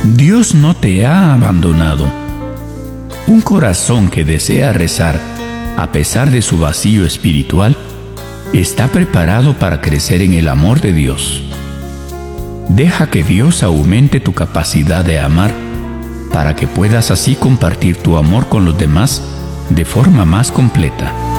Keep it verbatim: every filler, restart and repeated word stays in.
Dios no te ha abandonado. Un corazón que desea rezar, a pesar de su vacío espiritual, está preparado para crecer en el amor de Dios. Deja que Dios aumente tu capacidad de amar para que puedas así compartir tu amor con los demás de forma más completa.